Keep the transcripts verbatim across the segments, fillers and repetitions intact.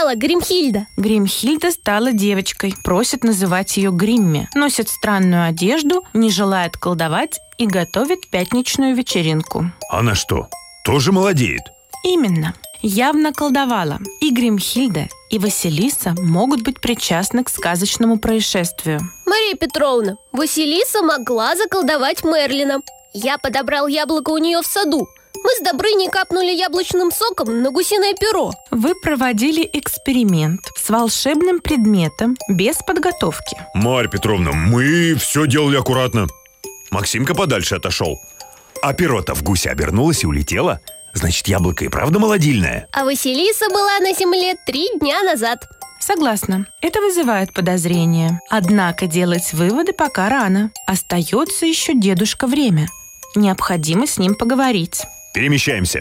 стала Гримхильда? Гримхильда стала девочкой. Просит называть ее Гримми. Носит странную одежду, не желает колдовать и готовит пятничную вечеринку. Она что, тоже молодеет? Именно. Явно колдовала. И Гримхильда, и Василиса могут быть причастны к сказочному происшествию. Мария Петровна, Василиса могла заколдовать Мерлина. Я подобрал яблоко у нее в саду. Мы с Добрыней капнули яблочным соком на гусиное перо. Вы проводили эксперимент с волшебным предметом без подготовки. Марья Петровна, мы все делали аккуратно. Максимка подальше отошел. А перо-то в гуся обернулось и улетело. Значит, яблоко и правда молодильное. А Василиса была на земле три дня назад. Согласна. Это вызывает подозрения. Однако делать выводы пока рано. Остается еще дедушка Время. Необходимо с ним поговорить. Перемещаемся.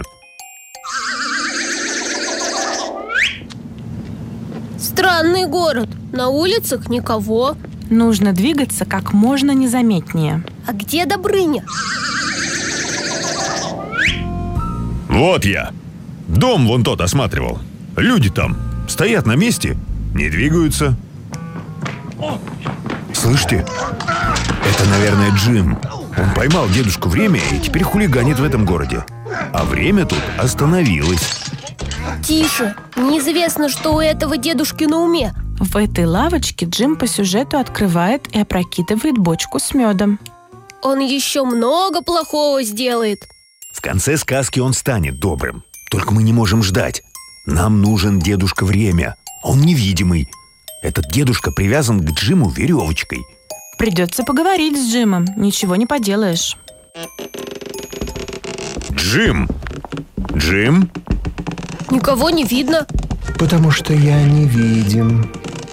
Странный город. На улицах никого. Нужно двигаться как можно незаметнее. А где Добрыня? Вот я. Дом вон тот осматривал. Люди там стоят на месте, не двигаются. Слышите? Это, наверное, Джим. Он поймал дедушку Время и теперь хулиганит в этом городе. А время тут остановилось. Тише. Неизвестно, что у этого дедушки на уме. В этой лавочке Джим по сюжету открывает и опрокидывает бочку с медом. Он еще много плохого сделает. В конце сказки он станет добрым. Только мы не можем ждать. Нам нужен дедушка Время. Он невидимый. Этот дедушка привязан к Джиму веревочкой. Придется поговорить с Джимом. Ничего не поделаешь. Джим! Джим? Никого не видно. Потому что я невидим.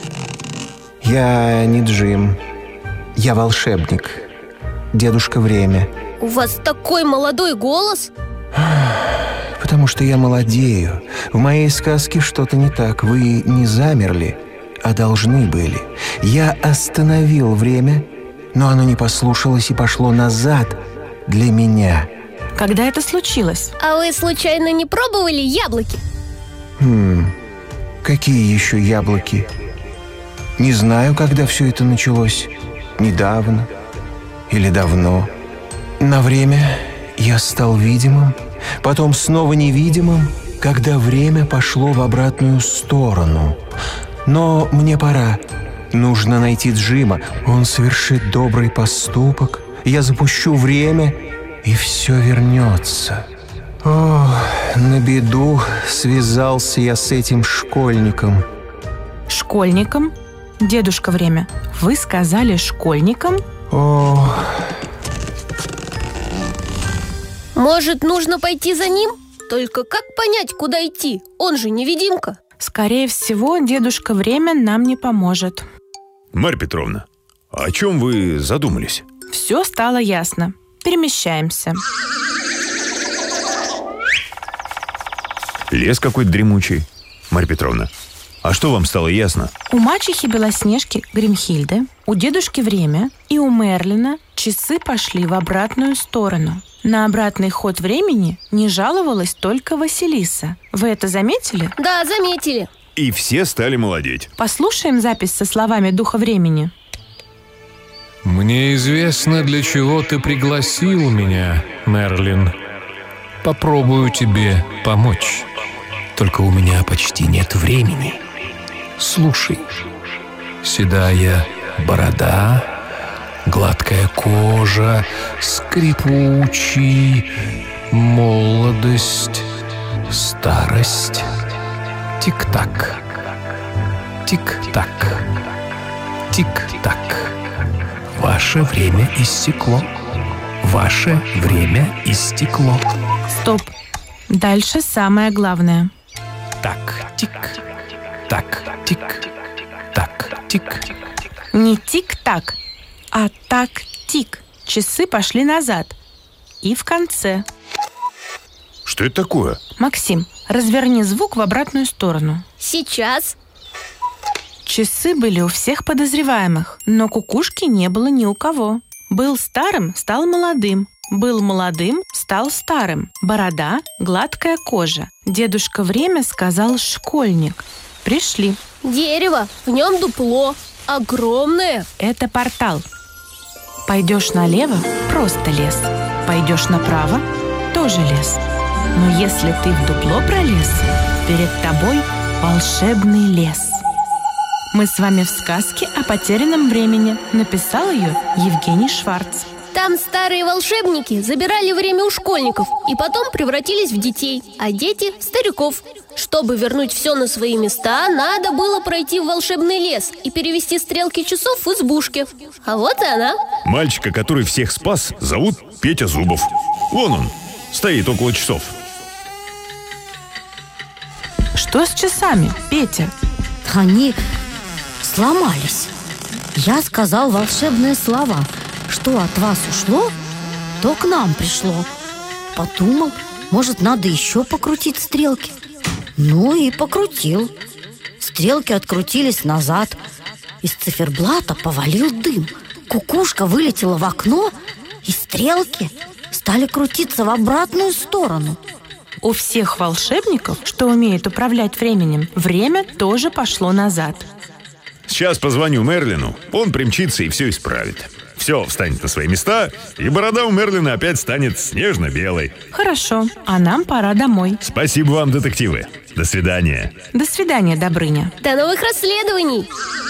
Я не Джим. Я волшебник. Дедушка Время. У вас такой молодой голос? Потому что я молодею. В моей сказке что-то не так. Вы не замерли, а должны были. Я остановил время, но оно не послушалось и пошло назад для меня. Когда это случилось? А вы случайно не пробовали яблоки? Хм, какие еще яблоки? Не знаю, когда все это началось. Недавно или давно. На время я стал видимым, потом снова невидимым, когда время пошло в обратную сторону. Но мне пора. Нужно найти Джима. Он совершит добрый поступок. Я запущу время, и все вернется. О, на беду связался я с этим школьником. Школьником? Дедушка Время, вы сказали школьником? О... Может, нужно пойти за ним? Только как понять, куда идти? Он же невидимка. Скорее всего, дедушка Время нам не поможет. Марья Петровна, о чем вы задумались? Все стало ясно. Перемещаемся. Лес какой-то дремучий. Марья Петровна, а что вам стало ясно? У мачехи Белоснежки Гримхильды, у дедушки Время и у Мерлина часы пошли в обратную сторону. На обратный ход времени не жаловалась только Василиса. Вы это заметили? Да, заметили. И все стали молодеть. Послушаем запись со словами Духа Времени. Мне известно, для чего ты пригласил меня, Мерлин. Попробую тебе помочь. Только у меня почти нет времени. Слушай. Седая борода, гладкая кожа, скрипучий, молодость, старость. Тик-так, тик-так, тик-так. Ваше время истекло. Ваше время истекло. Стоп. Дальше самое главное. Так, тик, так, тик, так, тик. Не тик-так, а так-тик. Часы пошли назад. И в конце. Что это такое? Максим, разверни звук в обратную сторону. Сейчас. Часы были у всех подозреваемых, но кукушки не было ни у кого. Был старым, стал молодым. Был молодым, стал старым. Борода, гладкая кожа. Дедушка Время сказал школьник. Пришли. Дерево, в нем дупло. Огромное. Это портал. Пойдешь налево – просто лес. Пойдешь направо – тоже лес. Но если ты в дупло пролез, перед тобой волшебный лес. Мы с вами в сказке о потерянном времени. Написал ее Евгений Шварц. Там старые волшебники забирали время у школьников и потом превратились в детей, а дети – в стариков. Чтобы вернуть все на свои места, надо было пройти в волшебный лес и перевести стрелки часов в избушки. А вот и она. Мальчика, который всех спас, зовут Петя Зубов. Вон он, стоит около часов. Что с часами, Петя? Они сломались. Я сказал волшебные слова. Что от вас ушло, то к нам пришло. Подумал, может, надо еще покрутить стрелки. Ну и покрутил. Стрелки открутились назад. Из циферблата повалил дым. Кукушка вылетела в окно, и стрелки стали крутиться в обратную сторону. У всех волшебников, что умеют управлять временем, время тоже пошло назад. Сейчас позвоню Мерлину, он примчится и все исправит. Все встанет на свои места, и борода у Мерлина опять станет снежно-белой. Хорошо, а нам пора домой. Спасибо вам, детективы. До свидания. До свидания, Добрыня. До новых расследований.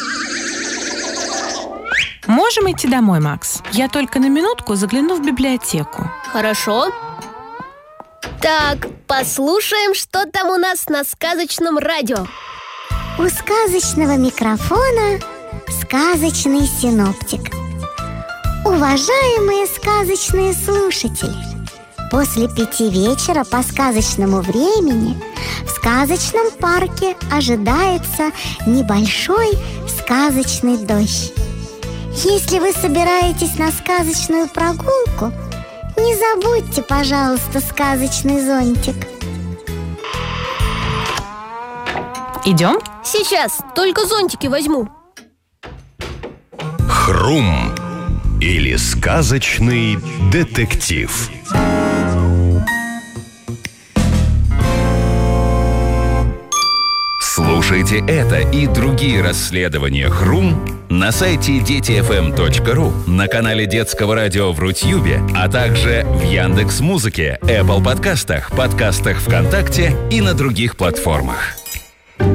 Можем идти домой, Макс? Я только на минутку загляну в библиотеку. Хорошо. Так, послушаем, что там у нас на сказочном радио. У сказочного микрофона сказочный синоптик. Уважаемые сказочные слушатели, после пяти вечера по сказочному времени в сказочном парке ожидается небольшой сказочный дождь. Если вы собираетесь на сказочную прогулку, не забудьте, пожалуйста, сказочный зонтик. Идем? Сейчас, только зонтики возьму. Хрум или сказочный детектив. Слушайте это и другие расследования Хрум на сайте дети эф эм точка ру, на канале Детского радио в Рутьюбе, а также в Яндекс.Музыке, Apple подкастах, подкастах ВКонтакте и на других платформах.